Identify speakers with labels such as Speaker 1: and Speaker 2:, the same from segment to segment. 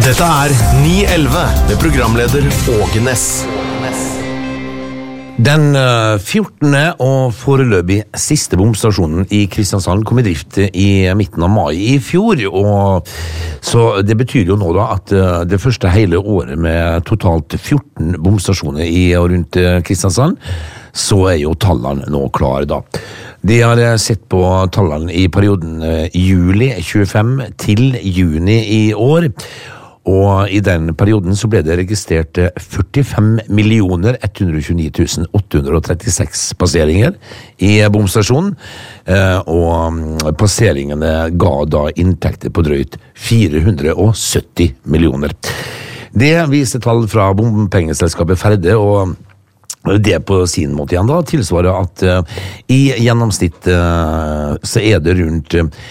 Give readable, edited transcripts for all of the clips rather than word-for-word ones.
Speaker 1: Dette 911 med programleder Åge Ness.
Speaker 2: Den 14. og foreløpig siste bomstasjonen i Kristiansand kom i drift i midten av mai i fjor, og så det betyr jo nå da at det første hele året med totalt 14 bomstasjoner i og rundt Kristiansand, så jo tallene nå klare da. De har sett på tallene i perioden juli 25 til juni i år, og i den perioden så ble det registrert 45.129.836 passeringer i bomstasjonen, og passeringene ga da inntekter på drøyt 470 millioner. Det viser tall fra bompengeselskapet Ferde, og det på sin måte igjen da tilsvarer at i gjennomsnitt så det rundt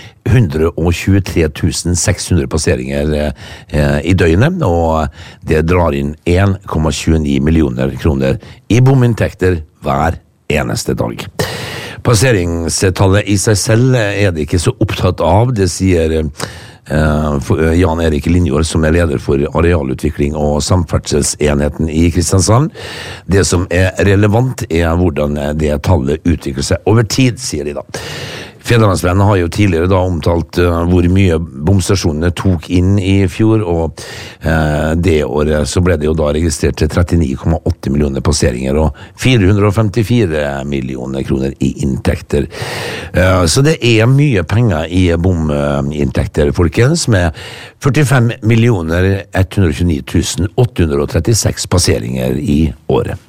Speaker 2: 123.600 passeringer i døgnet, og det drar inn 1,29 millioner kroner i bominntekter hver eneste dag. Passeringstallet i seg selv det ikke så opptatt av, det sier Jan Erik Linjord, som leder for arealutvikling og samferdselsenheten i Kristiansand. Det som relevant hvordan det tallet utvikler seg over tid, sier de da. Fedrelandsvennen har jo tidligere da omtalt hvor mye bomstasjonene tok inn i fjor, og det året så ble det jo da registrert til 39,8 millioner passeringer og 454 millioner kroner i inntekter. Så det mye penger i bominntekter, folkens, med 45.129.836 passeringer i året.